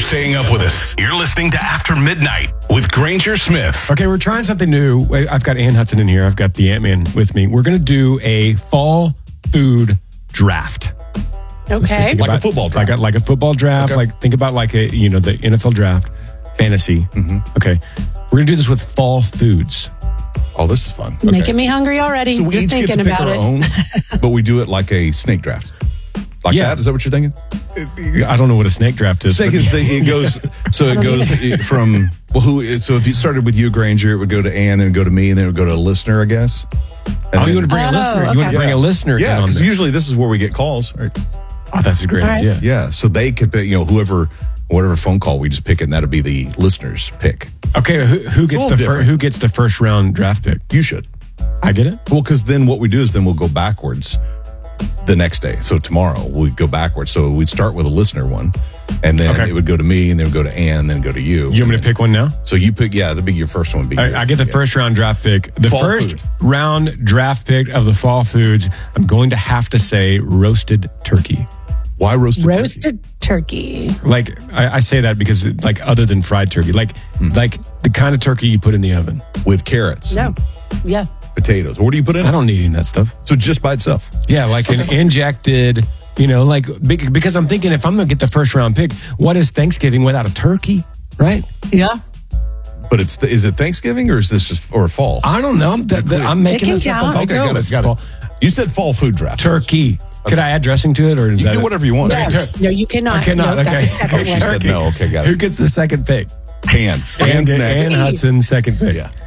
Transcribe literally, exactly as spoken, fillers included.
staying up with us. You're listening to After Midnight with Granger Smith. Okay, we're trying something new. I've got Ann Hudson in here. I've got the Ant-Man with me. We're going to do a fall food draft. Okay. Like a football draft. Like a, like a football draft. Okay. Like think about like a, you know, the N F L draft, fantasy. Mm-hmm. Okay. We're going to do this with fall foods. Oh, this is fun. Okay. Making me hungry already. So we Just each get thinking to pick about our it. own, but we do it like a snake draft. Like Yeah. that? Is that what you're thinking? I don't know what a snake draft is. Snake but- is the, it goes, so it goes from, well, who, so if you started with you, Granger, it would go to Ann, then it would go to me, and then it would go to a listener, I guess. And Oh, then- you want to bring a Oh, listener? You okay. want to bring Yeah. a listener Yeah, in on because this? usually this is where we get calls, right? Oh, that's a great All right. idea. Yeah, so they could pick, you know, whoever, whatever phone call we just pick, and that'll be the listener's pick. Okay, who, who It's a gets little the fir- different. who gets the first round draft pick? You should. I get it. Well, because then what we do is then we'll go backwards the next day. So tomorrow we go backwards. So we'd start with a listener one, and then Okay. it would go to me, and then it would go to Ann, and then go to you. You want me to pick one now? So you pick, yeah, the big your first one. Would be I, your- I get the yeah. first round draft pick. The Fall first food. round draft pick of the fall foods, I'm going to have to say roasted turkey. Why roasted? turkey? Roasted turkey. Like I, I say that because like other than fried turkey, like Mm. like the kind of turkey you put in the oven. with carrots, No. Yeah. potatoes. What do you put in I it? don't need any of that stuff. So just by itself. Yeah, like an injected, you know, like bec- because I'm thinking if I'm going to get the first round pick, what is Thanksgiving without a turkey, right? Yeah. But it's is it Thanksgiving or is this just or fall? I don't know. I'm, th- th- I'm making can this up as count. I okay, go. got it. It's Got fall- it. You said fall food draft. Turkey. Could I add dressing to it, or is You that can do it? whatever you want. No, Tur- no, you cannot. I cannot. No, okay. That's a separate She one. said no. Okay, got it. Who gets the second pick? Ann. Ann, Ann's next. Ann Hudson, second pick. Yeah.